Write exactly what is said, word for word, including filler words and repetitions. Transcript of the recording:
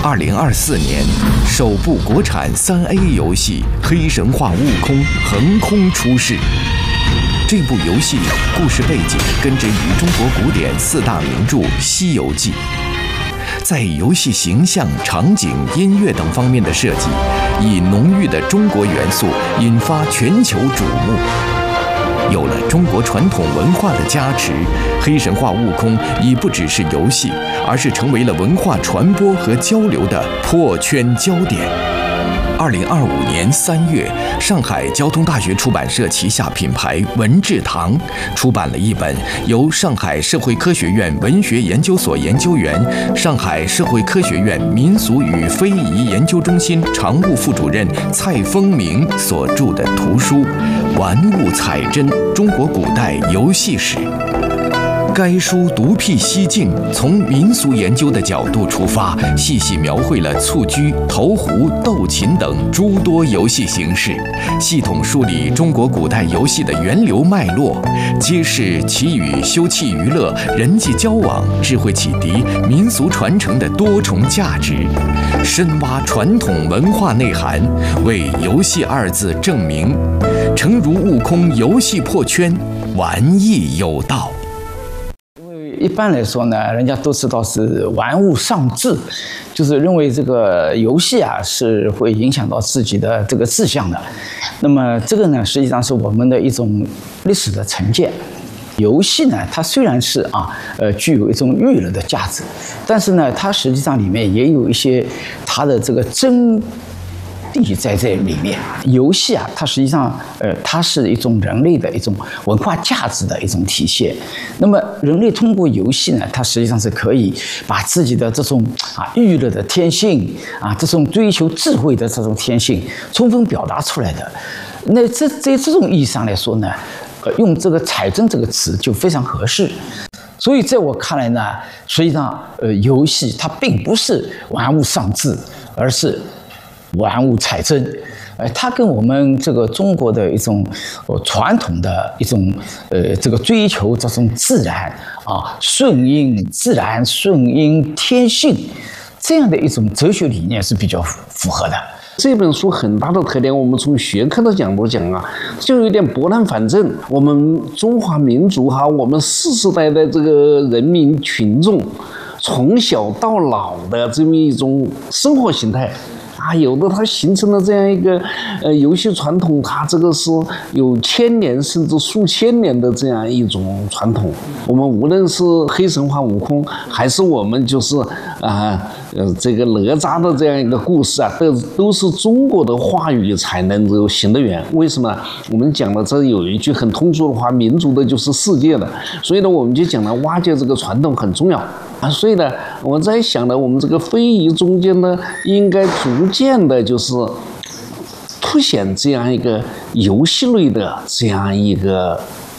二零二四年，首部国产三 A 游戏《黑神话：悟空》横空出世。这部游戏故事背景根植于中国古典四大名著《西游记》，在游戏形象、场景、音乐等方面的设计，以浓郁的中国元素引发全球瞩目。有了中国传统文化的加持，《黑神话：悟空》已不只是游戏，而是成为了文化传播和交流的破圈焦点。二零二五年三月，上海交通大学出版社旗下品牌文志堂出版了一本由上海社会科学院文学研究所研究员、上海社会科学院民俗与非遗研究中心常务副主任蔡丰明所著的图书《玩物采真：中国古代游戏史》。该书独辟蹊径，从民俗研究的角度出发，细细描绘了蹴鞠、投壶、斗琴等诸多游戏形式，系统梳理中国古代游戏的源流脉络，揭示其与休憩娱乐、人际交往、智慧启迪、民俗传承的多重价值，深挖传统文化内涵，为“游戏”二字正名。诚如悟空游戏破圈，玩意有道。 一般来说呢，人家都知道是玩物丧志，就是认为这个游戏啊是会影响到自己的这个志向的。那么这个呢，实际上是我们的一种历史的成见。游戏呢，它虽然是啊，呃，具有一种娱乐的价值，但是呢，它实际上里面也有一些它的这个真地在这里面。游戏啊，它实际上，呃，它是一种人类的一种文化价值的一种体现。那么，人类通过游戏呢，它实际上是可以把自己的这种啊娱乐的天性啊，这种追求智慧的这种天性，充分表达出来的。那这在这种意义上来说呢，呃，用这个“采真”这个词就非常合适。所以，在我看来呢，实际上，呃，游戏它并不是玩物丧志，而是玩物采真，呃，它跟我们这个中国的一种呃传统的一种呃这个追求这种自然啊顺应自然、顺应天性这样的一种哲学理念是比较符合的。 这本书很大的特点，我们从学科的角度讲啊，就有点拨乱反正。我们中华民族哈，我们世世代代这个人民群众，从小到老的这么一种生活形态。啊，有的它形成了这样一个呃游戏传统，它这个是有千年甚至数千年的这样一种传统。我们无论是黑神话悟空，还是我们就是啊呃这个哪吒的这样一个故事啊，都都是中国的话语才能够行得远。为什么？我们讲了这有一句很通俗的话，民族的就是世界的，所以呢，我们就讲了挖掘这个传统很重要。啊，所以呢，我在想呢，我们这个非遗中间呢，应该逐渐的，就是凸显这样一个游戏类的这样一个